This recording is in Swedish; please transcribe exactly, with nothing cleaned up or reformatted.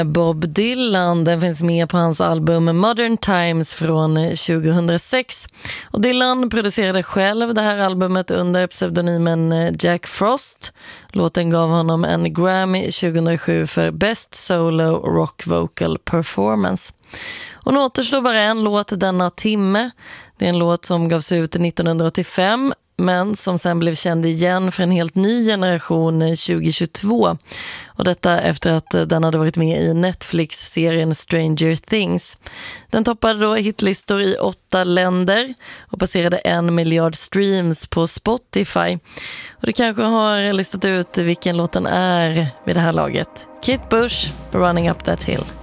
Bob Dylan. Den finns med på hans album Modern Times från tjugohundrasex. Och Dylan producerade själv det här albumet under pseudonymen Jack Frost. Låten gav honom en Grammy tjugohundrasju för Best Solo Rock Vocal Performance. Och nu återstår bara en låt denna timme. Det är en låt som gavs ut nittonhundraåttiofem men som sen blev känd igen för en helt ny generation tjugohundratjugotvå. Och detta efter att den hade varit med i Netflix-serien Stranger Things. Den toppade då hitlistor i åtta länder och passerade en miljard streams på Spotify. Och du kanske har listat ut vilken låten är vid det här laget. Kate Bush, Running Up That Hill.